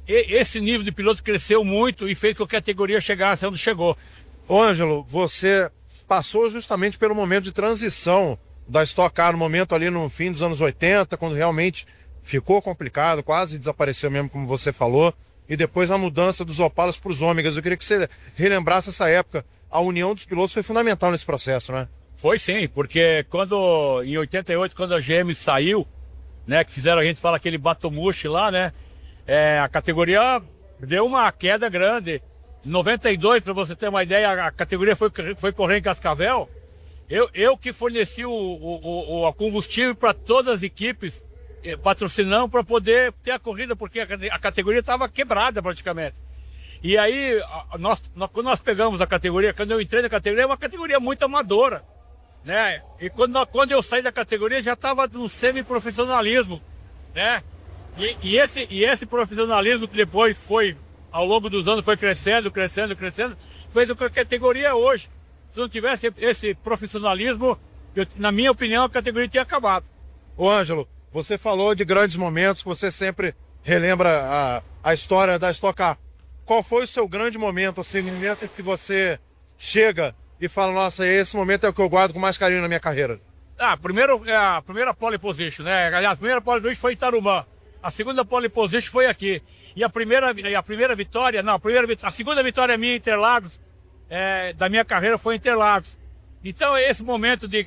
esse nível de piloto cresceu muito e fez com que a categoria chegasse onde chegou. Ô Ângelo, você passou justamente pelo momento de transição da Stock Car, no momento ali no fim dos anos 80, quando realmente ficou complicado, quase desapareceu mesmo, como você falou, e depois a mudança dos Opalas para os Ômegas. Eu queria que você relembrasse essa época. A união dos pilotos foi fundamental nesse processo, né? Foi sim, porque em 88, quando a GM saiu, né, que fizeram, a gente fala aquele batomushi lá, né, a categoria deu uma queda grande. Em 92, para você ter uma ideia, a categoria foi correr em Cascavel. Eu que forneci o combustível para todas as equipes, patrocinando para poder ter a corrida, porque a categoria estava quebrada praticamente. E aí, quando nós pegamos a categoria, quando eu entrei na categoria, é uma categoria muito amadora, né? E quando eu saí da categoria, já estava no semi-profissionalismo, né? E esse profissionalismo que depois foi, ao longo dos anos, foi crescendo, fez o que a categoria é hoje. Se não tivesse esse profissionalismo, na minha opinião, a categoria tinha acabado. Ô Ângelo, você falou de grandes momentos, que você sempre relembra a história da Stock Car. Qual foi o seu grande momento, assim, no momento em que você chega e fala, nossa, esse momento é o que eu guardo com mais carinho na minha carreira? A primeira pole position, né? Aliás, a primeira pole position foi em Tarumã. A segunda pole position foi aqui. E a primeira vitória, não, a segunda vitória minha em Interlagos, da minha carreira foi em Interlagos. Então esse momento de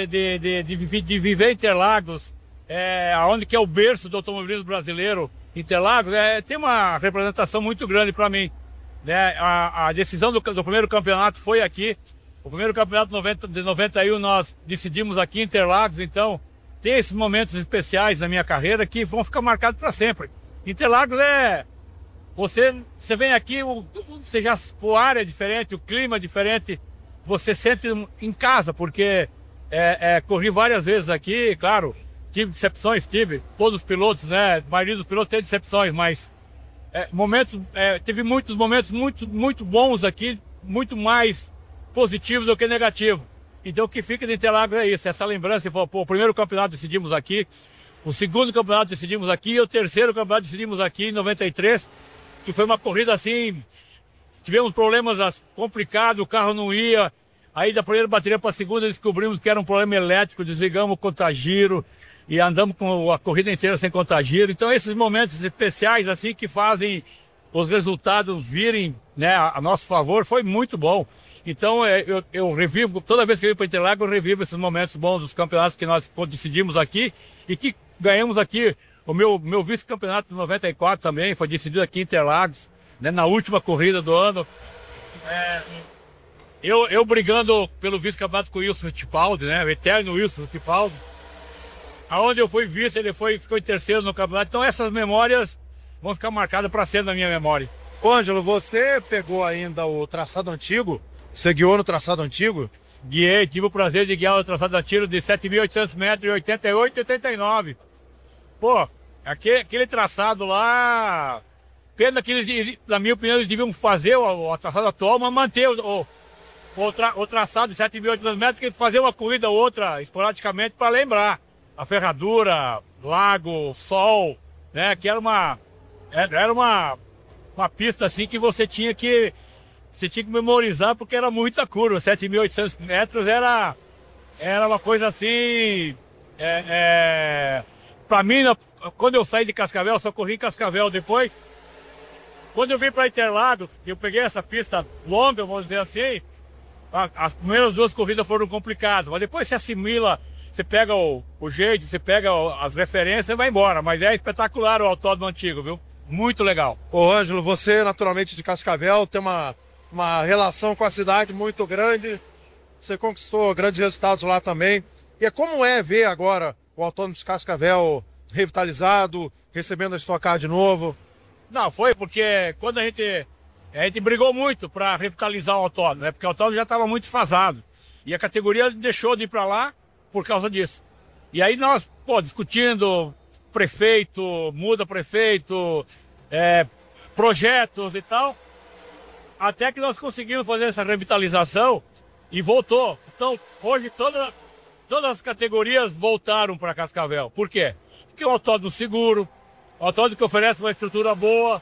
viver em Interlagos, onde que é o berço do automobilismo brasileiro, Interlagos, tem uma representação muito grande para mim, né? A decisão do primeiro campeonato foi aqui. O primeiro campeonato de 91 nós decidimos aqui em Interlagos, então tem esses momentos especiais na minha carreira que vão ficar marcados para sempre. Interlagos você vem aqui, o ar é diferente, o clima é diferente, você sente em casa, porque corri várias vezes aqui, claro, tive decepções, todos os pilotos, né? A maioria dos pilotos teve decepções, mas teve muitos momentos muito bons aqui, muito mais positivos do que negativos. Então o que fica de Interlagos é isso, essa lembrança. O primeiro campeonato decidimos aqui, o segundo campeonato decidimos aqui, e o terceiro campeonato decidimos aqui em 93, que foi uma corrida assim, tivemos problemas complicados, o carro não ia, aí da primeira bateria para a segunda descobrimos que era um problema elétrico, desligamos o contagiro e andamos com a corrida inteira sem contagiro. Então esses momentos especiais assim que fazem os resultados virem, né, a nosso favor, foi muito bom. Então eu revivo, toda vez que eu venho para Interlagos, eu revivo esses momentos bons dos campeonatos que nós decidimos aqui e que ganhamos aqui. O meu vice-campeonato de 94 também foi decidido aqui em Interlagos, né, na última corrida do ano. Eu brigando pelo vice-campeonato com o Wilson Fittipaldi, né, o eterno Wilson Fittipaldi. Aonde eu fui vice, ele ficou em terceiro no campeonato. Então essas memórias vão ficar marcadas para sempre na minha memória. Ô Ângelo, você pegou ainda o traçado antigo? Você guiou no traçado antigo? Guiei, tive o prazer de guiar o traçado antigo de 7.800 metros em 88 e 89. Pô, aquele traçado lá, pena que eles, na minha opinião, eles deviam fazer o traçado atual, mas manter o traçado de 7.800 metros, que fazer uma corrida ou outra esporadicamente para lembrar. A ferradura, lago, sol, né, que era uma pista assim que você tinha que memorizar, porque era muita curva. 7.800 metros era uma coisa assim, para mim, quando eu saí de Cascavel, só corri em Cascavel depois. Quando eu vim para Interlagos, eu peguei essa pista longa, vamos dizer assim, as primeiras duas corridas foram complicadas, mas depois se assimila, você pega o jeito, você pega as referências e vai embora. Mas é espetacular o autódromo antigo, viu? Muito legal. Ô Ângelo, você naturalmente de Cascavel tem uma relação com a cidade muito grande, você conquistou grandes resultados lá também. E como é ver agora o Autódromo de Cascavel revitalizado, recebendo a Stock Car de novo? Não, foi porque quando a gente brigou muito para revitalizar o autódromo, né? Porque o autódromo já estava muito desfasado. E a categoria deixou de ir para lá por causa disso. E aí nós, discutindo prefeito, muda prefeito, projetos e tal, até que nós conseguimos fazer essa revitalização e voltou. Então, hoje todas as categorias voltaram para Cascavel. Por quê? Porque é um autódromo seguro, um autódromo que oferece uma estrutura boa,